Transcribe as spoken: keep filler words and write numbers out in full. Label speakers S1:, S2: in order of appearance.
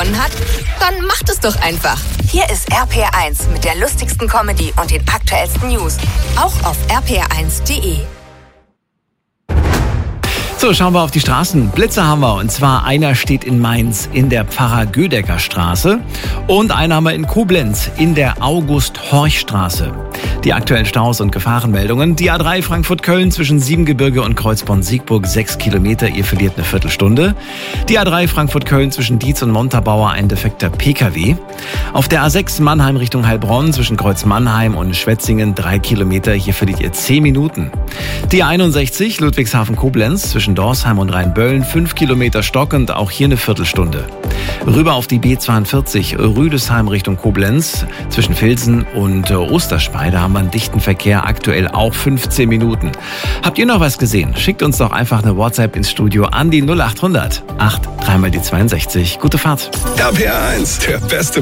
S1: gewonnen hat? Dann macht es doch einfach. Hier ist R P R eins mit der lustigsten Comedy und den aktuellsten News. Auch auf r p r eins punkt d e.
S2: So, schauen wir auf die Straßen. Blitze haben wir, und zwar einer steht in Mainz in der Pfarrer-Gödecker-Straße und einer haben wir in Koblenz in der August-Horch-Straße. Die aktuellen Staus und Gefahrenmeldungen. Die A drei Frankfurt-Köln zwischen Siebengebirge und Kreuzborn-Siegburg sechs Kilometer, ihr verliert eine Viertelstunde. Die A drei Frankfurt-Köln zwischen Dietz und Montabaur ein defekter P K W. Auf der A sechs Mannheim Richtung Heilbronn zwischen Kreuz Mannheim und Schwetzingen drei Kilometer, hier verliert ihr zehn Minuten. Die A einundsechzig Ludwigshafen-Koblenz zwischen Dorsheim und Rheinböllen fünf Kilometer stockend, auch hier eine Viertelstunde. Rüber auf die B zweiundvierzig Rüdesheim Richtung Koblenz zwischen Vilsen und Osterspey, da haben wir einen dichten Verkehr, aktuell auch fünfzehn Minuten. Habt ihr noch was gesehen? Schickt uns doch einfach eine WhatsApp ins Studio an die null acht hundert acht drei mal die zweiundsechzig. Gute Fahrt.
S3: R P R eins, der beste